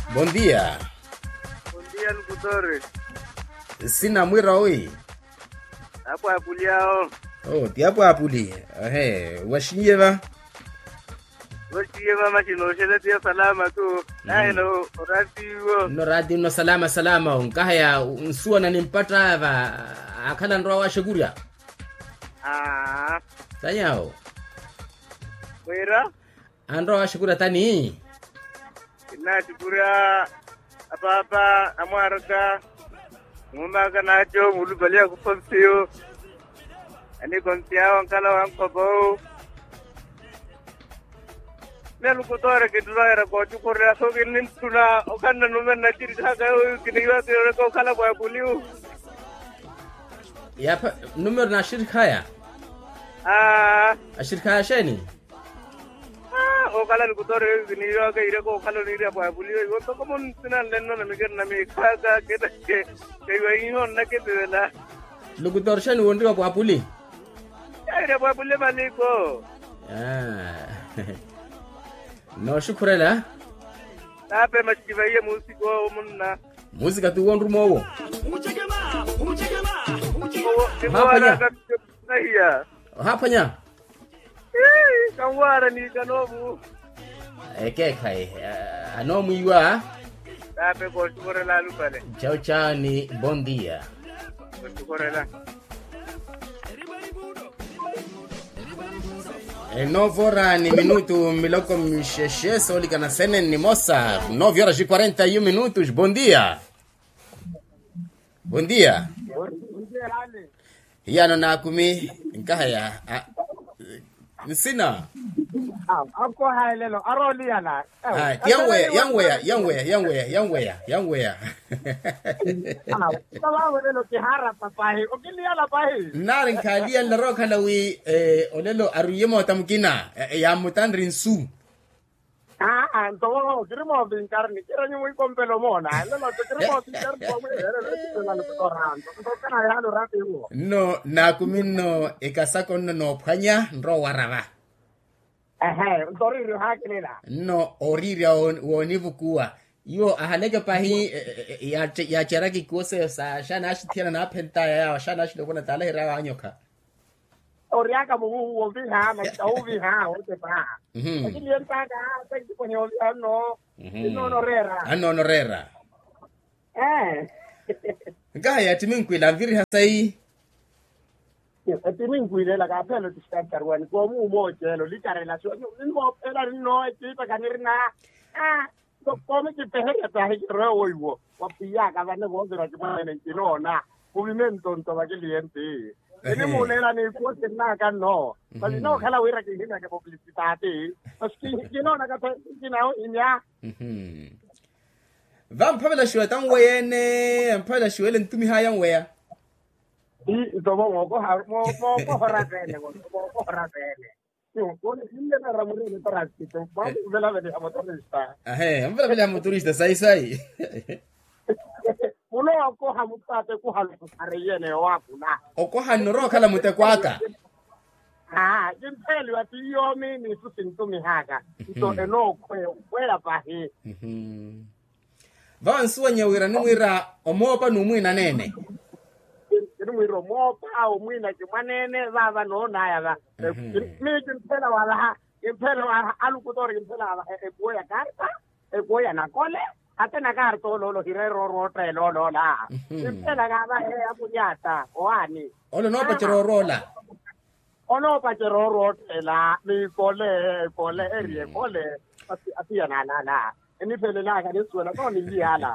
Bom dia. Bom dia, locutor. Sina mwira oi. Hapo apuliao. Oh, ti hapo apuli. Washinyeva. Washinyeva machino shele tia salama tu. No radio. No radio no salama. Unkahaya unsuwa na nimpata hava. Akala nroa wa shaguria. Tanyao. Mwira? Androa wa shaguria tani. Ina shaguria. Apa amaraka. Mumaka nacho mulubalia kuponsiyo. Ani konsiya wankala wankobo. Ne locutor que tu era cochu correa so que nintuna o kanna numen na tiri saga kiniwa tiro ko kala kwa puliu. Yapa numero na shirika ya. Shirika ya sheni. O kala locutor kiniwa ke ire ko kala ni ire kwa puliu. Yo to como ntina lenno na miger na mi kaga ke waino na ke tela. Locutor sheni wondiwa kwa puli. Ire kwa puliu maliko. No shukurela. Tape mashivaye musiko munna. Música tu wonru mowo. Hapanya. Kawara ni kanobu. Eke kai. Anomu iwa. Tape ko shukurela lupale. Chao ni bon dia. Shukurela. Novora ni minuto miloko msheshe soli kana senen ni mosa 9 horas e 41 minutos. Bom dia. Bom dia. Yano na kumi nkahaya. Sina. Ako hailelo aroli yana. Young way. Tawa lelo kihara papai. Okiliala pai. Narin kalia la roka lawi olelo aruyemo tamkina ya mutandrin su. Anto kirimo binkarni kirani muy kompelo mona. Lelo kirimo binkarni ko lelo lokutoranto. Kana yalo rapiwo. No na kumino ekasako no phanya ro warava. Ndoriri hakinela. No oriria wonivukua. Yo ahalege pahi ya cheraki kose sa shana ashitira na penta ya shana ashilokona talera anyoka. Oriaka mugu woviha na uviha otepa. Lakini yentaka teki kwenye no rera. Ngaya timinkwila mviri hasai. Timinkwile la kapelo tiskantarwani ko mu mojelo likarelación no pela no etipa kanirna. So come que peje tahi reoiwo. Wapia ka bane bo dira ke mane ntirona. Movimento nto ba cliente. Ene monela ni ko tena ka no. Bali no khala wira ke hina ke publicitate. Paski kino na ka kinao inya. Vampavela shwe tangwene, mpavela shwe lentumi haya ngweya. To mo ko horatene ko horatene. Yo con ile na ramuri ni transito. Ba vela vele amatorista. Vela motorista sai. Uno ko hamutate ko halu areyene wakuna. Oko hanoro kala mutekwaka. Jimpeli wati yo mini susintumi haka. So eno kwela pahi. Vansuwa nyawira nwira omopa numwina nene. Mwiro mopa au mwina kimanene baba no naya ba. Mi jimpela wala impela alukutori impela eboya karta eboya na kole hata na karto lolo hirero rote lolo la. Impela gaba apunyata oani. Olo no pachirorola. Ono pachirorote la mi kole eri kole atia na. Eni pele la ka desuela ko ni yala.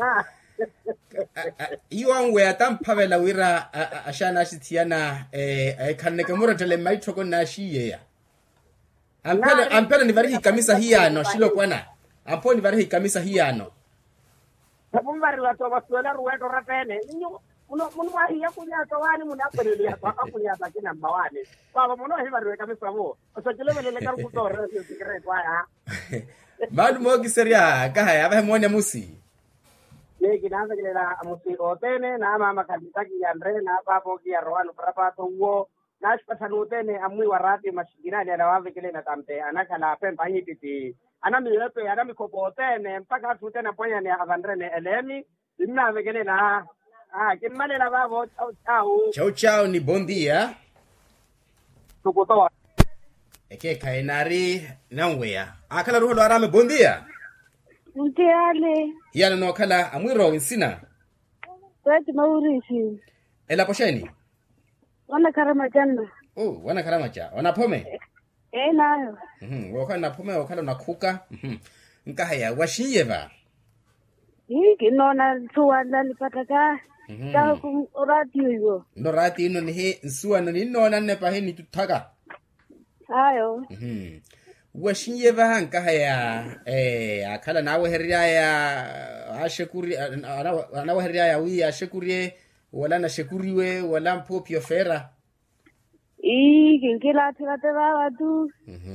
Iwangwe atampavela wira ashana shitiana kaneke murotele maitoko na shiye. Ampele ni varihi kamisa hiyano shilo kwana. Ampo ni varihi kamisa hiyano. Tabumbari watu wasuela ruweto ratene. Uno wahiya kunyata wani munapelele hapa kunyata kina mbawani. Baba muno hibaruwe kamisa wo. Osakile melele karukutore sikire kwaya. Madu mogi seria kahaya abahe mwonya musi. Kinaanza kile la musi otene na mama kabitaki ya Andre na papo kia roano prapato uo nash pasanutene amui warati mashigirani ala wave kile na tamte anaka la pempa hiti ana miyepe ana mikopotene mpaka tutena ponya ne avandrene elemi imna vekele na kimale la babo chao ni bom dia tukutoa eke kainari nanwea akala ruho lwarame bom dia Mtiale. yana no kala amwiro insina Wati maurisi. ela posheni Wana karama jana. wana karamacha wana pome Nayo. wakana pome wakala nakuka nkahaya washiyeva Hiki nona suwanda lipataka. Kaka radio hiyo. ndo rati ino ni nsuwa no nino nanne pahini tutaka Ayo. washiyeva nkahaya akala nawe heria ya ashekuri anawe heria ya wi ashekurie wala na shekuriwe wala mpopio fera Kinkila tirate baba tu.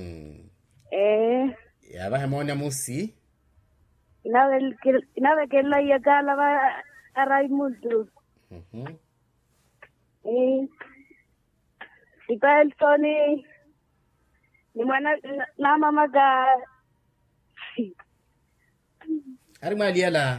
ya bahe monya musi Inawe kela ya kala ba Raimundo. Ipeltoni ni mwana na mama ga ari mali yala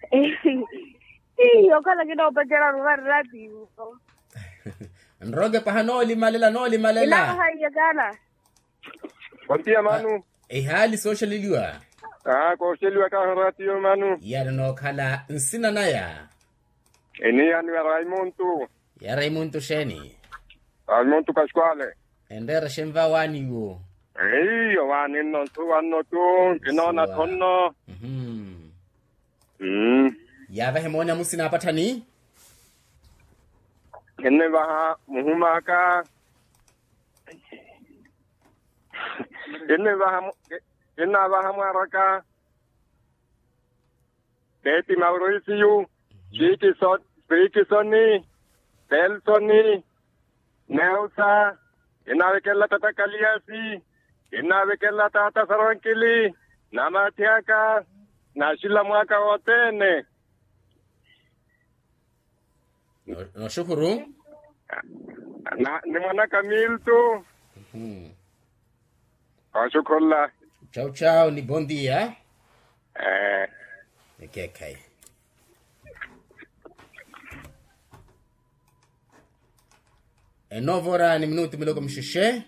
yokala kido pajara radio. nroge pahano limalela no limalela Ila haya kala. Bontia manu hali social liwa ko sheliwa ka ratio manu ya no kala nsina naya eni anu Raimundo ya Raimundo sheni Raimundo Pasquale endera shemva wani yo wani no tu wano tu kinona tonno ya bahe monya musi na patani kenne baha muhumaka kenne baha maraka Beti Mauricio Spiki Soni Belsoni Neusa inawekela tata Kaliasi inawekela tata Sarankili namatiaka nashila mwaka wotene no shukuru ni mwana Kamiltu ashukola chao ni bom dia okay Novora ni minuto miloko msheshe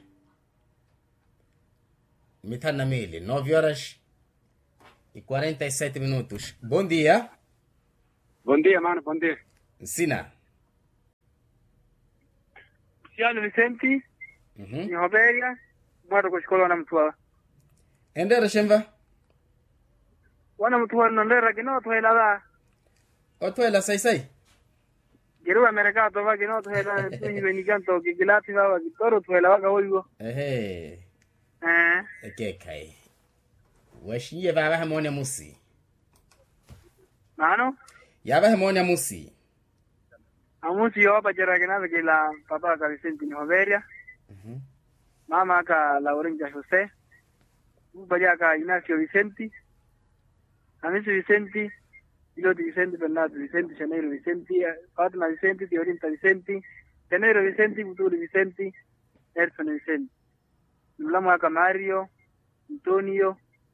mitana mili 9 horas e 47 minutos. Bom dia. Bom dia, mano, bom dia. Ensina. Ciano Vicente. Ni Roberia. Mwana kwa shikola wana mtuwa. Endera shemba. Wana mtuwa nondera kino tuhela ba. Otuela sai. Geru Amerika to ba kino tuhela tuhi benikanto kigilati ba kitoro tuhela waka hoigo. Okay. Washiye baba hamone musi. Mano? Yaba hamone musi. Amusi yo pa jera kina kila papa ka Vicente ni Roberia. Mama ka Laurentia Jose. Baya ka Ignacio Vicente. Amici Vicente. Piloti Vicente, Bernardo Vicente, Janeiro Vicente, Fatima Vicente, Teorinta Vicente, Janeiro Vicente, Futuro Vicente, Erson Vicente. Hablamos acá Mario, Antonio,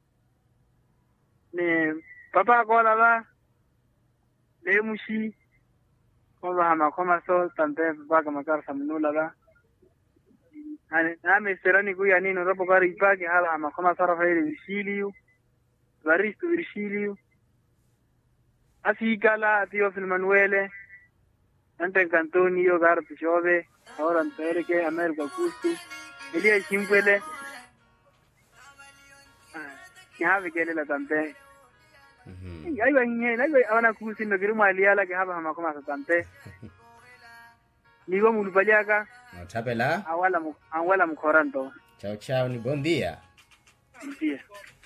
papá kola ba, Lemushi, kola hama koma so, tante papa makar samnula ba. Ame serani kuya nino rapo kari ipaki hala hama koma sara faile Virgilio, Baristo Virgilio. Así cala tío Manuele, antes Antonio Garpi Jove, ahora Antonio que América Custi, Elia Chimpele, ya ve que le la tante. Ahí va niña, ahí va una Custi no quiero más Elia la que haba más como tante. Nigo mulpayaga. No chapela. Awala mukoranto. Chao ni bom dia. Bom dia.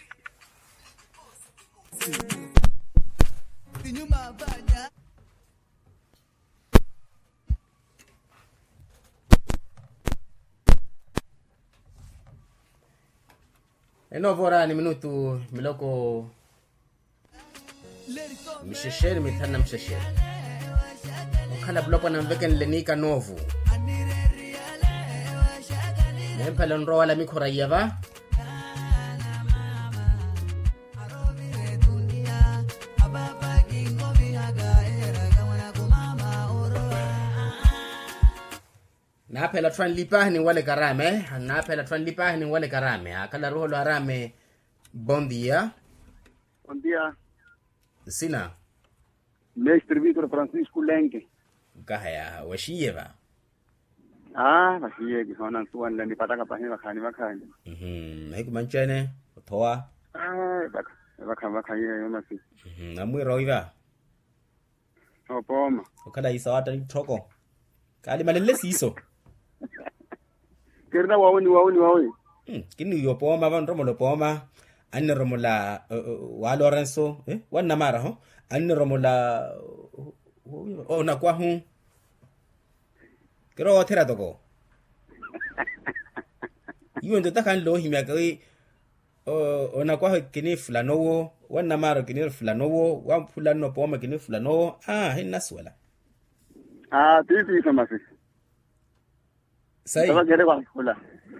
Novora ni minuto miloko misheshere mitana msheshere ukhala bloko na mveken lenika novu nempela nroa la mikhora yaba Napela twan lipah ni wale karame. Napela twan lipah ni wale karame. Akala roho lo arame. Bom dia. Bom dia. Sina. Mestre Vitor Francisco Lenke. Kahaya washiyeva. Basiye gihona nsuwan lani pataka pahe bakhani. Haiku manchene. Toa. Bakhani yomasi. Amwiro iva. Opoma. Okala isa wata ni toko. Kali malele siso. Kirna wauni. Kini yopoma van romo lopoma. Anne romola wa Lorenzo, wana mara ho. Anne romola na kwa hu. Kero otera toko. Iwe ndo takan lo himya kai ona kwa kini fulanowo, wana mara kini fulanowo, wa fulano poma kini fulanowo. Hina swala. Titi samasi. Sai. Taba gere kwa fula.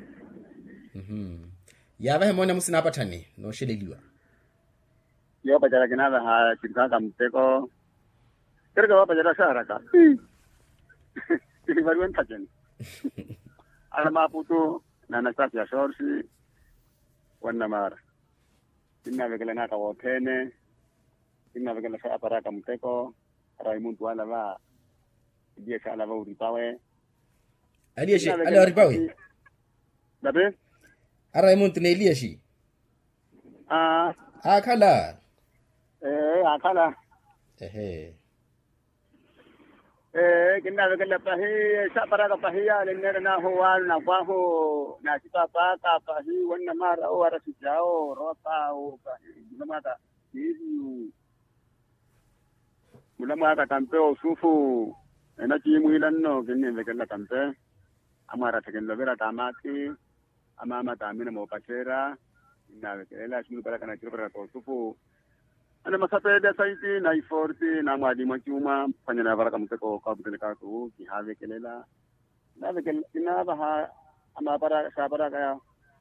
Yaba hemona musina apatani no sheleliwa. Yo bajara kinaba ha chimkaka mteko. Kerga wa bajara sharaka. Kilibaruen tajen. Alama putu na nastasi ya shorsi wana mara. Inna vekele naka wotene. Inna vekele sa aparaka mteko. Raimuntu wala va. Idia sa ala va uripawe. Aliyeshi ala uripawe. Dabe? Raimuntu ne Eliyeshi. Akala. Akala. Kina vekele pahi sa aparaka pahi ya lenere na huwal na kwaho na chika paka pahi wana mara o arasi jao rota o pahi. Mata hizi mulamata kampeo sufu ena chimu ilanno kini vekele kampe amara tekendo vera tamati ama tamina mo pachera na vekele shulu para kana chiro para sufu ana masapeda saiti na iforti na mwadi machuma fanya na baraka mteko kwa buteka tu kihave kelela na vekele ina baha ama para sabara kaya.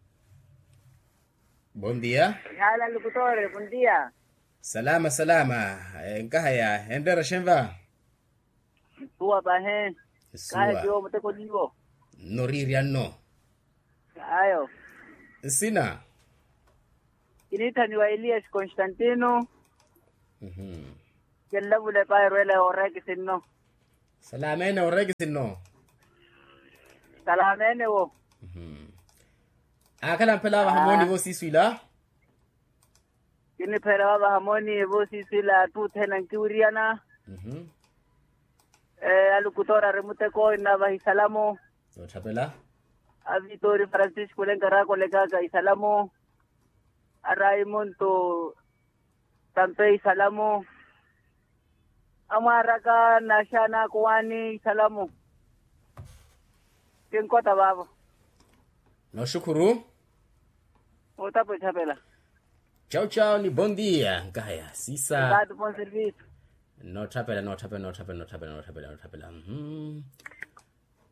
Bom dia. Hala lukutore, bom dia. Salama. Nkahaya, endera shemva. Tua bahe. Kaya jo mteko nivo. Noriria no. Ayo. Sina. Kinita ni wa Elias Constantino. Kella bule pa rele oreki sinno. Salamene oreki sinno. Salamene wo. Akala mpela hamoni wo siswila. Kini pera wa hamoni wo siswila tu tena kiuriana. Alukutora remute ko na ba isalamu. Otapela. Vitor Francisco Lenka kolega ga isalamu. Raimundo Tampe salamu. Amaraka nashana kwani salamu. Kinkota baba. No shukuru. Utapo chapela. Chao ni bom dia. Nkahaya sisa. Dado bom serviço. No tapela.